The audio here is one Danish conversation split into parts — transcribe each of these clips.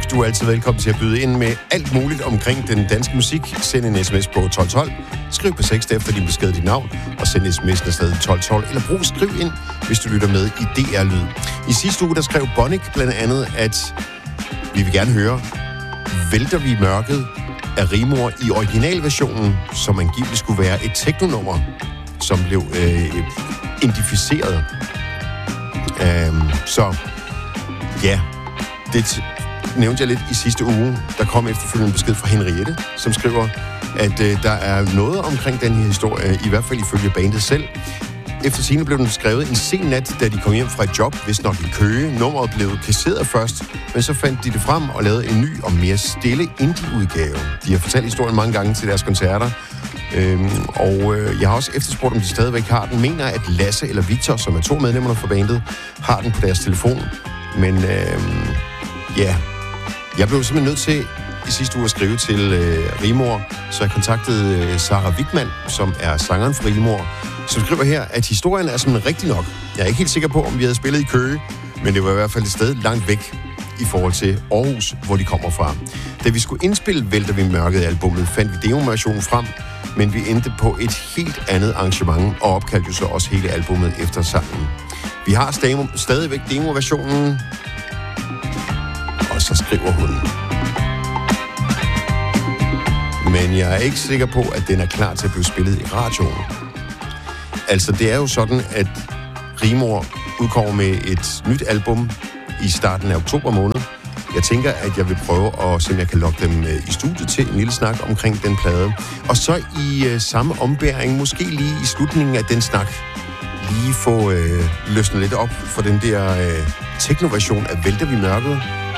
Du er altid velkommen til at byde ind med alt muligt omkring den danske musik. Send en sms på 1212. Skriv på 6 efter din besked dit navn, og send sms'en afsted 1212. Eller brug skriv ind, hvis du lytter med i DR-lyd. I sidste uge, der skrev Bonnik blandt andet, at vi vil gerne høre, vælter vi mørket af Rimor i originalversionen, som angiveligt skulle være et teknonummer, som blev identificeret. Så ja, det nævnte jeg lidt i sidste uge. Der kom efterfølgende besked fra Henriette, som skriver, at der er noget omkring den her historie, i hvert fald ifølge bandet selv. Efter sigende blev den skrevet en sen nat, da de kom hjem fra et job, hvis nok i Køge. Nummeret blev kasseret først, men så fandt de det frem og lavede en ny og mere stille indie-udgave. De har fortalt historien mange gange til deres koncerter. Jeg har også efterspurgt, om de stadigvæk har den. Mener, at Lasse eller Victor, som er 2 medlemmer fra bandet, har den på deres telefon. Men jeg blev simpelthen nødt til i sidste uge at skrive til Rimor, så jeg kontaktede Sarah Wigman, som er sangeren for Rimor, som skriver her, at historien er simpelthen rigtig nok. Jeg er ikke helt sikker på, om vi havde spillet i Køge, men det var i hvert fald et sted langt væk i forhold til Aarhus, hvor de kommer fra. Da vi skulle indspille Vælter vi mørket albumet, fandt vi demoversionen frem, men vi endte på et helt andet arrangement og opkaldte jo så også hele albumet efter sangen. Vi har stadigvæk demoversionen, og så skriver hun: men jeg er ikke sikker på, at den er klar til at blive spillet i radioen. Altså, det er jo sådan, at Rimor udkommer med et nyt album i starten af oktober måned. Jeg tænker, at jeg vil prøve at se, om jeg kan lokke dem i studiet til en lille snak omkring den plade. Og så i samme ombæring, måske lige i slutningen af den snak, lige få løsnet lidt op for den der teknoversion af Vælter vi mørket.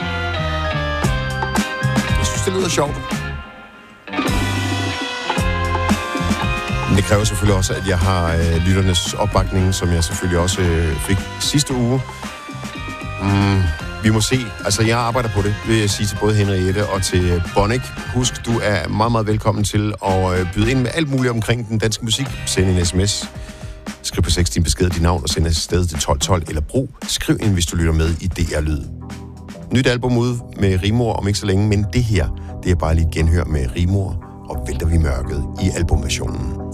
Jeg synes, det lyder sjovt. Men det kræver selvfølgelig også, at jeg har lytternes opbakning, som jeg selvfølgelig også fik sidste uge. Vi må se. Altså, jeg arbejder på det, vil jeg sige til både Henriette og til Bonnik. Husk, du er meget, meget velkommen til at byde ind med alt muligt omkring den danske musik. Send en sms. Skriv på 6 din besked, dit navn, og send afsted til 1212, eller brug. Skriv ind, hvis du lytter med i DR-lyd. Nyt album ude med Rimor om ikke så længe, men det her, det er bare lige genhør med Rimor og Vælter vi mørket i albumversionen.